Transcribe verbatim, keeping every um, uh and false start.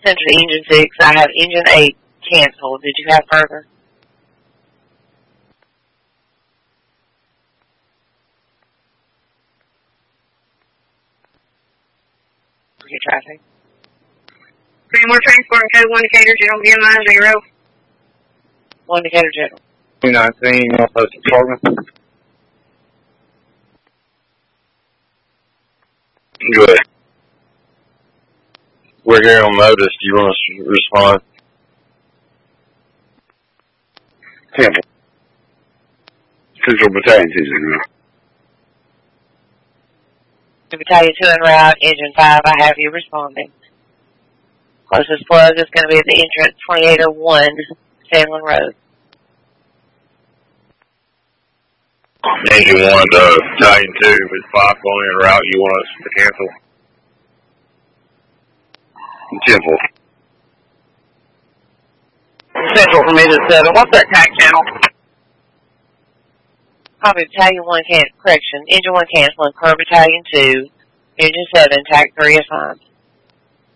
Central to Engine six, I have Engine eight canceled. Did you have further? Okay, traffic. Three more transport and code one Decatur, General B M I zero. One Decatur General. two nineteen, Northwest Department. Good. We're here on notice. Do you want us to respond? Temple. Central Battalion two zero. Battalion two en route, Engine five, I have you responding. Closest plug is going to be at the entrance twenty-eight oh one, Sandlin Road. Engine one, uh, Battalion two, with five going en route, you want us to cancel? Temple. Central from Engine seven. What's that tack channel? Copy Battalion one, can correction, Engine one canceling, per Battalion two, Engine seven, tack three assigned.